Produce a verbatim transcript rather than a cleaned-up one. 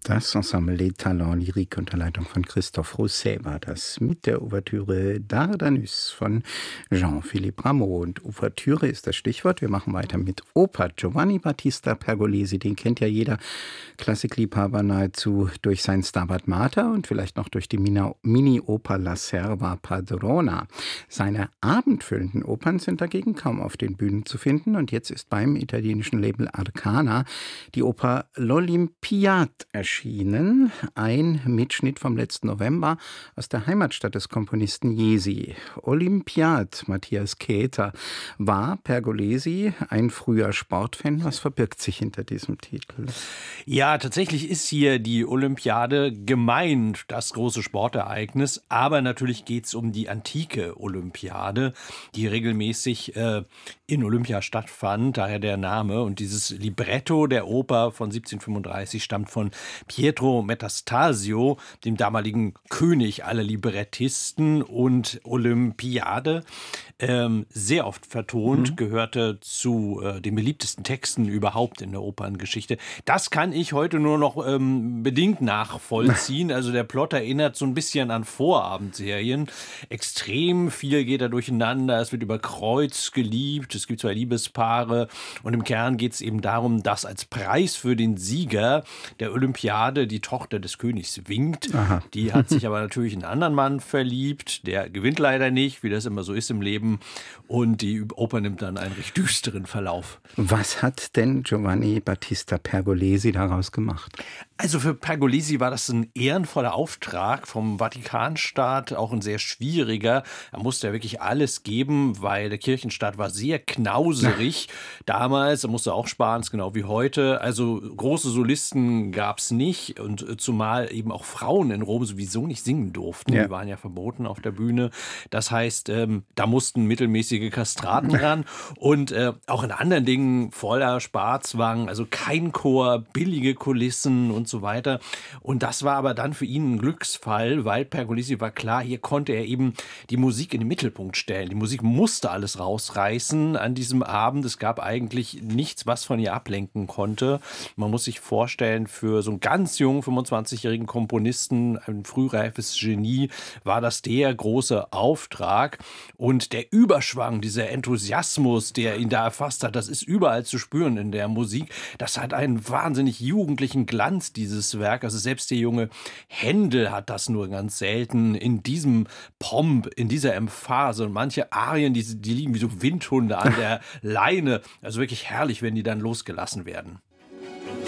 Das Ensemble Les Talents Lyriques unter Leitung von Christophe Rousset war das mit der Ouvertüre Dardanus von Jean-Philippe Rameau. Und Ouvertüre ist das Stichwort. Wir machen weiter mit Oper. Giovanni Battista Pergolesi, den kennt ja jeder Klassikliebhaber nahezu durch sein Stabat Mater und vielleicht noch durch die Mina- Mini-Oper La Serva Padrona. Seine abendfüllenden Opern sind dagegen kaum auf den Bühnen zu finden. Und jetzt ist beim italienischen Label Arcana die Oper L'Olympiade erschienen. Ein Mitschnitt vom letzten November aus der Heimatstadt des Komponisten Jesi. Olympiade, Matthias Keter. War Pergolesi ein früher Sportfan? Was verbirgt sich hinter diesem Titel? Ja, tatsächlich ist hier die Olympiade gemeint, das große Sportereignis. Aber natürlich geht es um die antike Olympiade, die regelmäßig äh, in Olympia stattfand. Daher der Name. Und dieses Libretto der Oper von siebzehnhundertfünfunddreißig stammt von Pietro Metastasio, dem damaligen König aller Librettisten, und Olympiade, ähm, sehr oft vertont, mhm. gehörte zu äh, den beliebtesten Texten überhaupt in der Operngeschichte. Das kann ich heute nur noch ähm, bedingt nachvollziehen. Also der Plot erinnert so ein bisschen an Vorabendserien. Extrem viel geht da durcheinander. Es wird über Kreuz geliebt. Es gibt zwei Liebespaare. Und im Kern geht es eben darum, dass als Preis für den Sieger der Olympiade die Tochter des Königs winkt. Aha. Die hat sich aber natürlich in einen anderen Mann verliebt. Der gewinnt leider nicht, wie das immer so ist im Leben. Und die Oper nimmt dann einen recht düsteren Verlauf. Was hat denn Giovanni Battista Pergolesi daraus gemacht? Also für Pergolesi war das ein ehrenvoller Auftrag vom Vatikanstaat, auch ein sehr schwieriger. Er musste ja wirklich alles geben, weil der Kirchenstaat war sehr knauserig damals. Er musste auch sparen, genau wie heute. Also große Solisten gab es nicht, und zumal eben auch Frauen in Rom sowieso nicht singen durften. Ja. Die waren ja verboten auf der Bühne. Das heißt, ähm, da mussten mittelmäßige Kastraten ran, und äh, auch in anderen Dingen voller Sparzwang, also kein Chor, billige Kulissen und so weiter. Und das war aber dann für ihn ein Glücksfall, weil Pergolesi war klar, hier konnte er eben die Musik in den Mittelpunkt stellen. Die Musik musste alles rausreißen an diesem Abend. Es gab eigentlich nichts, was von ihr ablenken konnte. Man muss sich vorstellen, für so einen ganz jungen fünfundzwanzigjährigen Komponisten, ein frühreifes Genie, war das der große Auftrag. Und der Überschwang, dieser Enthusiasmus, der ihn da erfasst hat, das ist überall zu spüren in der Musik. Das hat einen wahnsinnig jugendlichen Glanz, dieses Werk. Also selbst der junge Händel hat das nur ganz selten in diesem Pomp, in dieser Emphase. Und manche Arien, die, die liegen wie so Windhunde an der Leine. Also wirklich herrlich, wenn die dann losgelassen werden.